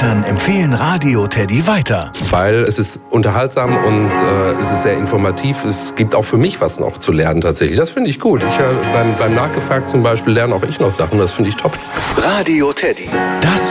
Eltern empfehlen Radio Teddy weiter. Weil es ist unterhaltsam und es ist sehr informativ. Es gibt auch für mich was noch zu lernen tatsächlich. Das finde ich gut. Beim Nachgefragt zum Beispiel lerne auch ich noch Sachen. Das finde ich top. Radio Teddy, das